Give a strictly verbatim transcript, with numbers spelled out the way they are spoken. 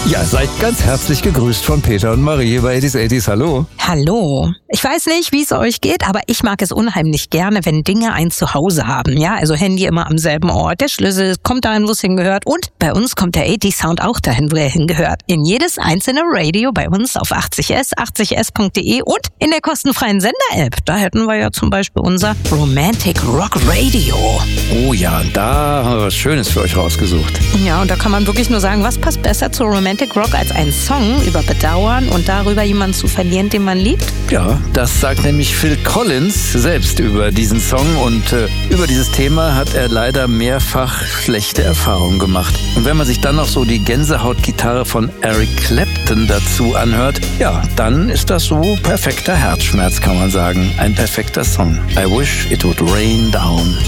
Ja, seid ganz herzlich gegrüßt von Peter und Marie bei eighties eighties. Hallo. Hallo. Ich weiß nicht, wie es euch geht, aber ich mag es unheimlich gerne, wenn Dinge ein Zuhause haben. Ja, also Handy immer am selben Ort, der Schlüssel kommt dahin, wo es hingehört, und bei uns kommt der eighties Sound auch dahin, wo er hingehört. In jedes einzelne Radio bei uns auf achtzig S, achtzig S punkt de und in der kostenfreien Sender-App. Da hätten wir ja zum Beispiel unser Romantic Rock Radio. Oh ja, da haben wir was Schönes für euch rausgesucht. Ja, und da kann man wirklich nur sagen, was passt besser zu Romantic Rock als ein Song über Bedauern und darüber jemanden zu verlieren, den man liebt? Ja, das sagt nämlich Phil Collins selbst über diesen Song, und äh, über dieses Thema hat er leider mehrfach schlechte Erfahrungen gemacht. Und wenn man sich dann noch so die Gänsehautgitarre von Eric Clapton dazu anhört, ja, dann ist das so perfekter Herzschmerz, kann man sagen. Ein perfekter Song. I wish it would rain down.